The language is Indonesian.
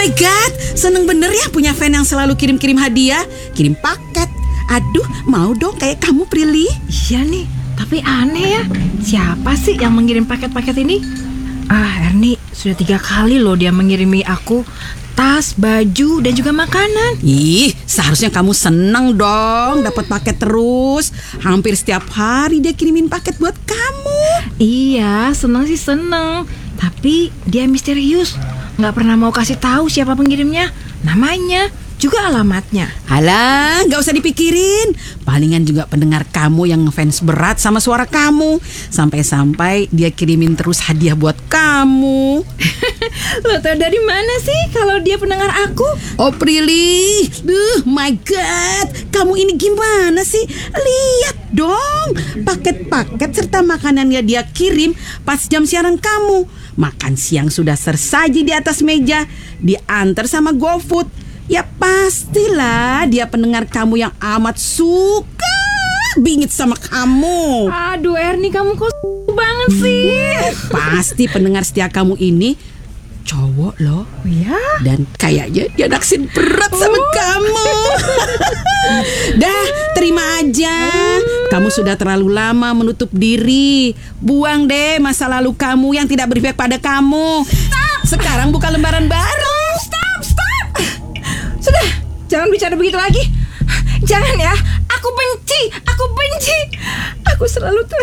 my God, seneng bener ya punya fan yang selalu kirim-kirim hadiah, kirim paket. Aduh, mau dong kayak kamu, Prilly. Iya nih, tapi aneh ya. Siapa sih yang mengirim paket-paket ini? Erni, sudah 3 kali loh dia mengirimi aku tas, baju, dan juga makanan. Ih, seharusnya kamu seneng dong dapat paket terus. Hampir setiap hari dia kirimin paket buat kamu. Iya, seneng sih seneng. Tapi dia misterius. Nggak pernah mau kasih tahu siapa pengirimnya, namanya, juga alamatnya. Alah, gak usah dipikirin. Palingan juga pendengar kamu yang ngefans berat sama suara kamu. Sampai-sampai dia kirimin terus hadiah buat kamu. Lo tau dari mana sih kalau dia pendengar aku? Oh Prilly, my God, kamu ini gimana sih? Lihat dong, paket-paket serta makanan yang dia kirim pas jam siaran kamu. Makan siang sudah tersaji di atas meja, diantar sama GoFood. Ya pastilah dia pendengar kamu yang amat suka bingit sama kamu. Aduh Erni, kamu kok banget sih. Pasti pendengar setia kamu ini cowok loh. Ya? Dan kayaknya dia naksir berat sama kamu. Dah, terima aja. Kamu sudah terlalu lama menutup diri. Buang deh masa lalu kamu yang tidak berpihak pada kamu. Sekarang buka lembaran baru. Stop. Sudah, jangan bicara begitu lagi. Jangan ya, aku benci. Aku selalu